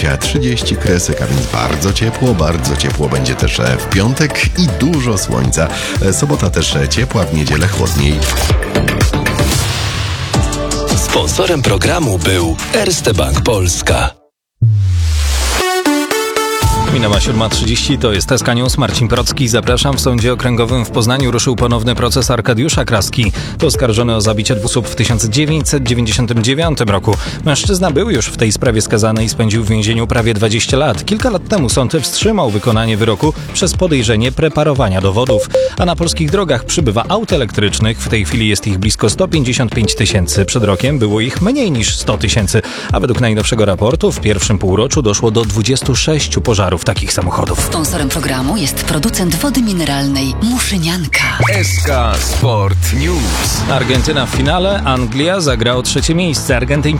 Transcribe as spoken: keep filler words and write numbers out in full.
dwadzieścia trzydzieści kresek, a więc bardzo ciepło, bardzo ciepło będzie też w piątek i dużo słońca. Sobota też ciepła, w niedzielę chłodniej. Sponsorem programu był Erste Bank Polska. Minęła siódma trzydzieści, to jest T S K News, Marcin Procki. Zapraszam. W Sądzie Okręgowym w Poznaniu ruszył ponowny proces Arkadiusza Kraski. To oskarżony o zabicie dwóch osób w tysiąc dziewięćset dziewięćdziesiątym dziewiątym roku. Mężczyzna był już w tej sprawie skazany i spędził w więzieniu prawie dwadzieścia lat. Kilka lat temu sąd wstrzymał wykonanie wyroku przez podejrzenie preparowania dowodów. A na polskich drogach przybywa aut elektrycznych. W tej chwili jest ich blisko sto pięćdziesiąt pięć tysięcy. Przed rokiem było ich mniej niż sto tysięcy. A według najnowszego raportu w pierwszym półroczu doszło do dwudziestu sześciu pożarów takich samochodów. Sponsorem programu jest producent wody mineralnej Muszynianka. S K Sport News. Argentyna w finale, Anglia zagra o trzecie miejsce. Argentyńczycy